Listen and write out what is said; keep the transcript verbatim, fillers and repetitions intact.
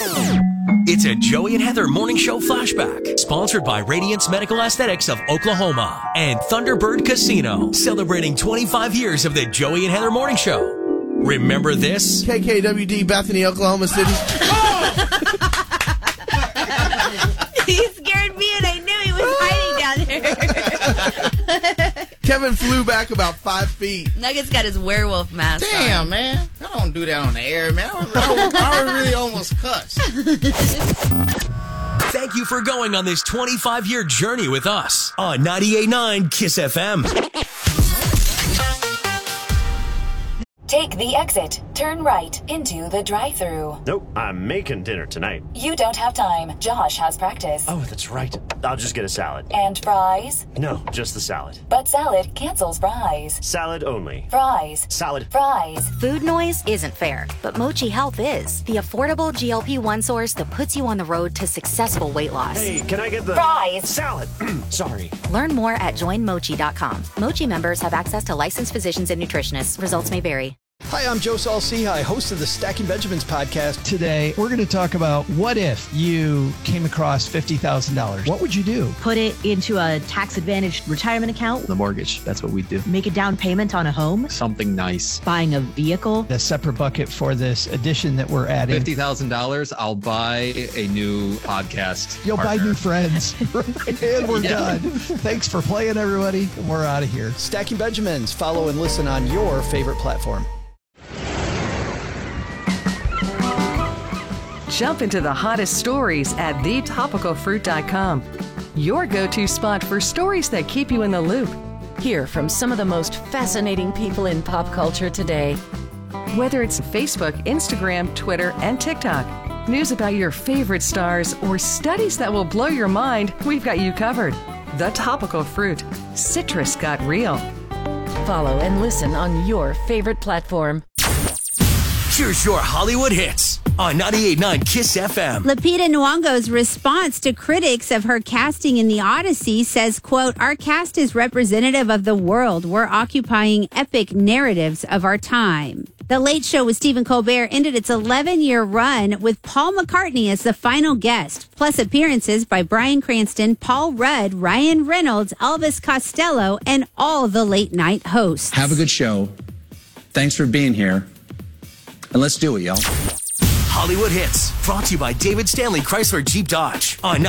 It's a Joey and Heather Morning Show flashback, sponsored by Radiance Medical Aesthetics of Oklahoma and Thunderbird Casino, celebrating twenty-five years of the Joey and Heather Morning Show. Remember this? K K W D, Bethany, Oklahoma City. He scared me and I knew he was hiding down there. Kevin flew back about five feet. Nuggets got his werewolf mask Damn, on. man. I don't do that on the air, man. I, I, I really almost cussed. Thank you for going on this twenty-five year journey with us on ninety-eight point nine Kiss F M. Take the exit. Turn right into the drive-thru. Nope, I'm making dinner tonight. You don't have time. Josh has practice. Oh, that's right. I'll just get a salad. And fries? No, just the salad. But salad cancels fries. Salad only. Fries. Salad. Fries. Food noise isn't fair, but Mochi Health is. The affordable G L P one source that puts you on the road to successful weight loss. Hey, can I get the... Fries. Salad. Sorry. Learn more at join mochi dot com. Mochi members have access to licensed physicians and nutritionists. Results may vary. Hi, I'm Joe Saul-Sehy, host of the Stacking Benjamins podcast. Today, we're going to talk about what if you came across fifty thousand dollars. What would you do? Put it into a tax-advantaged retirement account. The mortgage, that's what we do. Make a down payment on a home. Something nice. Buying a vehicle. A separate bucket for this addition that we're adding. fifty thousand dollars, I'll buy a new podcast You'll partner. buy new friends. And we're Yeah. done. Thanks for playing, everybody. We're out of here. Stacking Benjamins. Follow and listen on your favorite platform. Jump into the hottest stories at the topical fruit dot com. Your go-to spot for stories that keep you in the loop. Hear from some of the most fascinating people in pop culture today. Whether it's Facebook, Instagram, Twitter, and TikTok, news about your favorite stars, or studies that will blow your mind, we've got you covered. The Topical Fruit. Citrus got real. Follow and listen on your favorite platform. Here's your Hollywood hits on ninety-eight point nine Kiss F M. Lupita Nyong'o's response to critics of her casting in The Odyssey says, quote, "Our cast is representative of the world. We're occupying epic narratives of our time." The Late Show with Stephen Colbert ended its eleven-year run with Paul McCartney as the final guest, plus appearances by Bryan Cranston, Paul Rudd, Ryan Reynolds, Elvis Costello, and all the late-night hosts. Have a good show. Thanks for being here. And let's do it, y'all. Hollywood hits brought to you by David Stanley Chrysler Jeep Dodge on